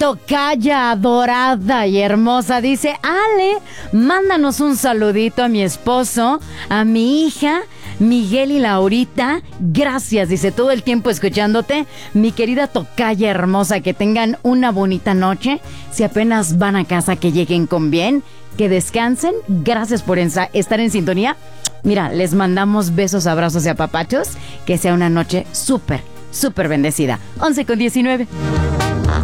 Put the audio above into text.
Tocaya adorada y hermosa, dice: Ale, mándanos un saludito a mi esposo, a mi hija, Miguel y Laurita. Gracias, dice, todo el tiempo escuchándote. Mi querida tocaya hermosa, que tengan una bonita noche. Si apenas van a casa, que lleguen con bien, que descansen. Gracias por estar en sintonía. Mira, les mandamos besos, abrazos y apapachos. Que sea una noche súper, súper bendecida. 11:19.